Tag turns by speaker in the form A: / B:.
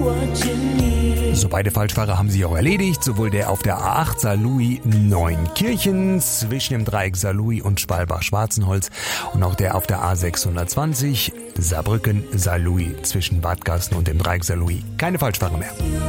A: So, beide Falschfahrer haben sich auch erledigt. Sowohl der auf der A8 Saarlouis Neunkirchen zwischen dem Dreieck Saarlouis und Spalbach-Schwarzenholz und auch der auf der A620 Saarbrücken Saarlouis zwischen Bad Gasten und dem Dreieck Saarlouis. Keine Falschfahrer mehr.